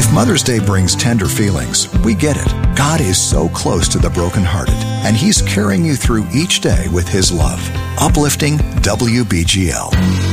If Mother's Day brings tender feelings, we get it. God is so close to the brokenhearted, and He's carrying you through each day with His love. Uplifting WBGL.